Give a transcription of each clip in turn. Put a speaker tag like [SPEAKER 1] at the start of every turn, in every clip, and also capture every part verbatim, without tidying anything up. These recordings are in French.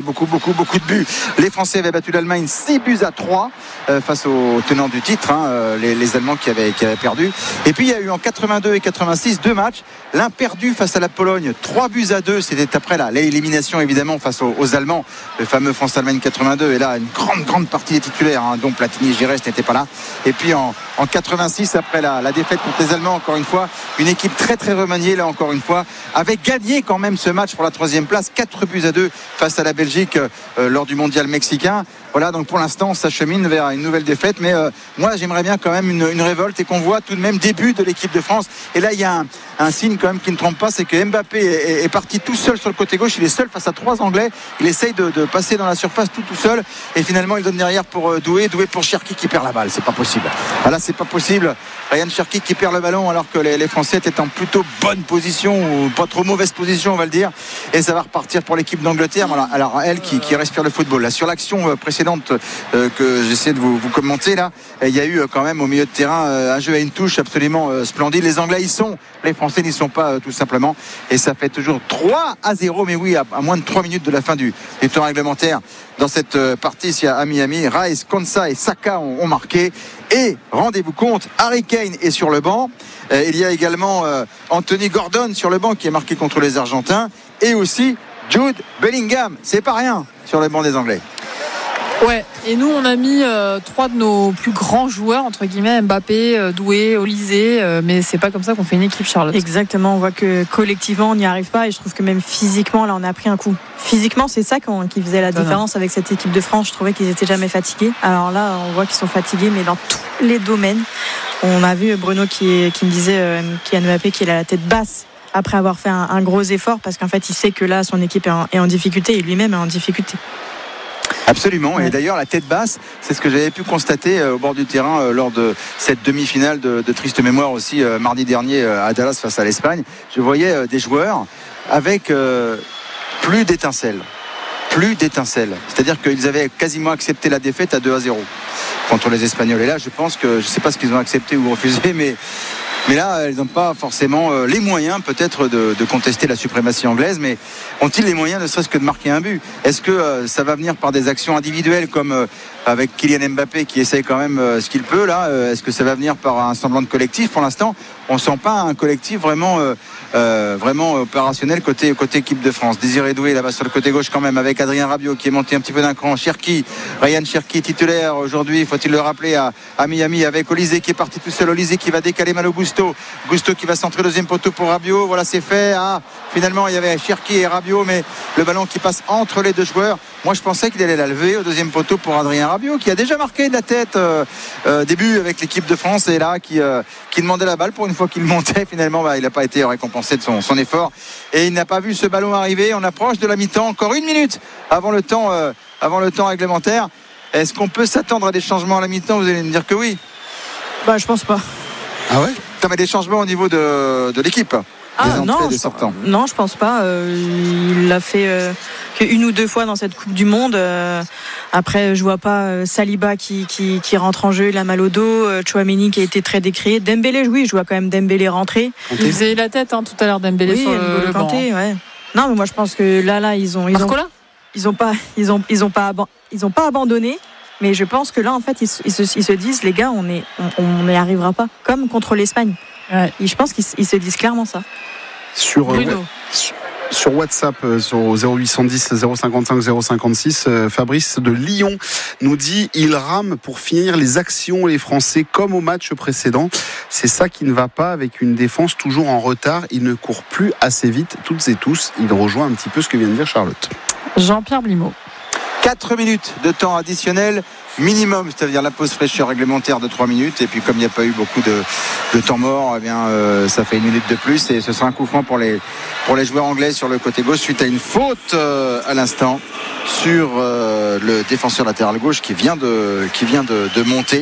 [SPEAKER 1] beaucoup, beaucoup, beaucoup de buts. Les Français avaient battu l'Allemagne six buts à trois euh, face aux tenants du titre, hein, euh, les, les Allemands qui avaient, qui avaient perdu. Et puis il y a eu en quatre-vingt-deux et quatre-vingt-six deux matchs. L'un perdu face à la Pologne, trois buts à deux. C'était après là, l'élimination évidemment face aux, aux Allemands, le fameux France-Allemagne quatre-vingt-deux. Et là, une grande, grande partie des titulaires, hein, dont Platini et Giresse n'étaient pas là. Et puis en, en quatre-vingt-six, après la, la défaite contre les Allemands, encore une fois, une équipe très, très remaniée, là encore une fois, avait gagné quand même ce match pour la troisième place, quatre buts à deux face à la Belgique euh, lors du mondial mexicain. Voilà, donc pour l'instant, on s'achemine vers une nouvelle défaite. Mais euh, moi, j'aimerais bien quand même une, une révolte et qu'on voit tout de même début de l'équipe de France. Et là, il y a un, un signe quand même qui ne trompe pas, c'est que Mbappé est, est parti tout seul sur le côté gauche. Il est seul face à trois Anglais. Il essaye de, de passer dans la surface tout tout seul. Et finalement, il donne derrière pour euh, Doué. Doué pour Cherki qui perd la balle. C'est pas possible. Ah là, c'est pas possible. Ryan Cherki qui perd le ballon alors que les, les Français étaient en plutôt bonne position, ou pas trop mauvaise position, on va le dire. Et ça va repartir pour l'équipe d'Angleterre. Voilà, alors elle qui, qui respire le football. Là, sur l'action précédente euh, que j'essaie de vous, vous commenter, là, il y a eu quand même au milieu de terrain euh, un jeu à une touche absolument euh, splendide. Les Anglais y sont, les Français n'y sont pas euh, tout simplement. Et ça fait toujours trois à zéro. Mais oui, à, à moins de trois minutes de la fin du, du temps réglementaire. Dans cette euh, partie ici à Miami, Rice, Konsa et Saka ont, ont marqué. Et rendez-vous compte, Harry Kane est sur le banc. Euh, il y a également euh, Anthony Gordon sur le banc qui est marqué contre les Argentins. Et aussi Jude Bellingham. C'est pas rien sur le banc des Anglais.
[SPEAKER 2] Ouais, et nous on a mis euh, trois de nos plus grands joueurs, entre guillemets, Mbappé, euh, Doué, Olysée, euh, mais c'est pas comme ça qu'on fait une équipe, Charlotte.
[SPEAKER 3] Exactement, on voit que collectivement on n'y arrive pas, et je trouve que même physiquement là on a pris un coup. Physiquement c'est ça qui faisait la différence avec cette équipe de France. Je trouvais qu'ils étaient jamais fatigués. Alors là on voit qu'ils sont fatigués, mais dans tous les domaines. On a vu Bruno qui, qui me disait euh, Kylian Mbappé qu'il a la tête basse après avoir fait un, un gros effort, parce qu'en fait il sait que là son équipe est en, est en difficulté, et lui-même est en difficulté.
[SPEAKER 1] Absolument, ouais. Et d'ailleurs la tête basse, c'est ce que j'avais pu constater euh, au bord du terrain euh, lors de cette demi-finale de, de triste mémoire aussi euh, mardi dernier euh, à Dallas face à l'Espagne. Je voyais euh, des joueurs avec euh, plus d'étincelles, plus d'étincelles. C'est-à-dire qu'ils avaient quasiment accepté la défaite à deux à zéro contre les Espagnols. Et là, je pense que, je ne sais pas ce qu'ils ont accepté ou refusé, mais Mais là, ils n'ont pas forcément les moyens peut-être de, de contester la suprématie anglaise, mais ont-ils les moyens ne serait-ce que de marquer un but ? Est-ce que euh, ça va venir par des actions individuelles comme euh, avec Kylian Mbappé qui essaye quand même euh, ce qu'il peut là ? euh, Est-ce que ça va venir par un semblant de collectif ? Pour l'instant, on ne sent pas un collectif vraiment, euh, euh, vraiment opérationnel côté, côté équipe de France. Désiré Doué là-bas sur le côté gauche quand même, avec Adrien Rabiot qui est monté un petit peu d'un cran. Cherki, Ryan Cherki titulaire aujourd'hui, faut-il le rappeler, à, à Miami, avec Olysée qui est parti tout seul. Olysée qui va décaler Malo Gusto. Gusto qui va centrer deuxième poteau pour Rabiot. Voilà, c'est fait. Ah, finalement, il y avait Cherki et Rabiot, mais le ballon qui passe entre les deux joueurs. Moi, je pensais qu'il allait la lever au deuxième poteau pour Adrien Rabiot, qui a déjà marqué de la tête euh, euh, début avec l'équipe de France, et là, qui, euh, qui demandait la balle pour une fois qu'il montait. Finalement, bah, il n'a pas été récompensé de son, son effort, et il n'a pas vu ce ballon arriver. On approche de la mi-temps, encore une minute avant le temps, euh, avant le temps réglementaire. Est-ce qu'on peut s'attendre à des changements à la mi-temps ? Vous allez me dire que oui.
[SPEAKER 3] Bah, je pense pas.
[SPEAKER 1] Ah ouais ? Tu as des changements au niveau de, de l'équipe ?
[SPEAKER 3] Ah
[SPEAKER 1] des entrées,
[SPEAKER 3] non,
[SPEAKER 1] des
[SPEAKER 3] je,
[SPEAKER 1] sortants.
[SPEAKER 3] non, je pense pas. Euh, il l'a fait euh, qu'une ou deux fois dans cette Coupe du Monde. Euh, après, je vois pas euh, Saliba qui, qui, qui rentre en jeu, il a mal au dos. Euh, Chouameni qui a été très décrié. Dembélé, oui, je vois quand même Dembélé rentrer.
[SPEAKER 2] Il faisait la tête hein, tout à l'heure, Dembélé
[SPEAKER 3] oui,
[SPEAKER 2] sur le, le
[SPEAKER 3] Kanté, ouais. Non, mais moi je pense que là, là, ils ont, ils ont, ils ont pas, ils ont, ils ont pas, ils ont pas abandonné. Mais je pense que là, en fait, ils, ils, se, ils se disent, les gars, on est, on n'y arrivera pas, comme contre l'Espagne. Ouais. Et je pense qu'ils ils se disent clairement ça.
[SPEAKER 4] Sur, Bruno. Euh, sur, sur WhatsApp, euh, sur zéro huit cent dix zéro cinquante-cinq zéro cinquante-six, euh, Fabrice de Lyon nous dit: ils rament pour finir les actions, les Français, comme au match précédent. C'est ça qui ne va pas, avec une défense toujours en retard. Ils ne courent plus assez vite, toutes et tous. Il rejoint un petit peu ce que vient de dire Charlotte.
[SPEAKER 2] Jean-Pierre Blimaud.
[SPEAKER 1] quatre minutes de temps additionnel minimum, c'est-à-dire la pause fraîcheur réglementaire de trois minutes, et puis comme il n'y a pas eu beaucoup de, de temps mort, eh bien, euh, ça fait une minute de plus, et ce sera un coup franc pour les, pour les joueurs anglais sur le côté gauche suite à une faute euh, à l'instant sur euh, le défenseur latéral gauche qui vient de, qui vient de, de monter.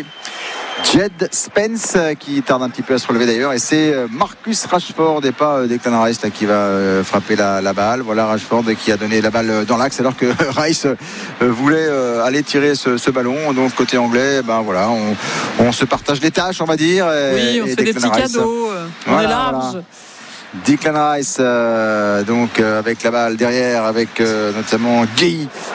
[SPEAKER 1] Jed Spence qui tarde un petit peu à se relever d'ailleurs, et c'est Marcus Rashford et pas Declan Rice qui va frapper la, la balle. Voilà Rashford qui a donné la balle dans l'axe alors que Rice voulait aller tirer ce, ce ballon. Donc côté anglais, ben voilà, on, on se partage les tâches, on va dire. Et,
[SPEAKER 2] oui, on se fait des petits Rice, cadeaux. On voilà, est large. Voilà.
[SPEAKER 1] Declan Rice, euh, donc euh, avec la balle derrière, avec euh, notamment Guy